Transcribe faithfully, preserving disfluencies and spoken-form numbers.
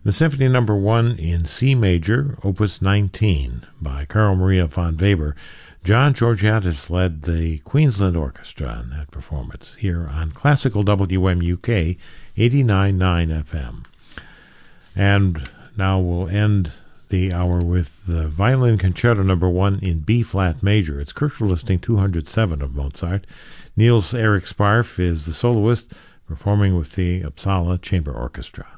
The Symphony Number One in C major, Opus nineteen, by Carl Maria von Weber. John Georgiadis led the Queensland Orchestra in that performance here on Classical W M U K eighty-nine point nine F M. And now we'll end the hour with the Violin Concerto Number One in B-flat major. It's Kircher Listing two hundred seven of Mozart. Niels Erik Sparf is the soloist, performing with the Uppsala Chamber Orchestra.